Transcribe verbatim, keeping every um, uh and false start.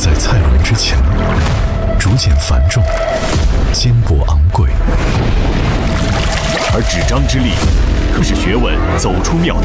在蔡伦之前，逐渐繁重，肩膊昂贵。 而纸张之力，可使学问走出庙堂。